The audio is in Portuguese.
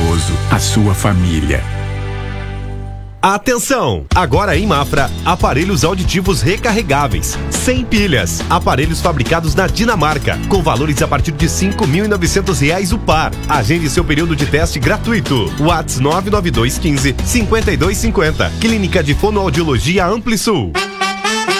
idoso, a sua família. Atenção! Agora em Mafra, aparelhos auditivos recarregáveis, sem pilhas, aparelhos fabricados na Dinamarca, com valores a partir de R$ 5.900 o par. Agende seu período de teste gratuito. WhatsApp 99215 5250. Clínica de Fonoaudiologia AmpliSul.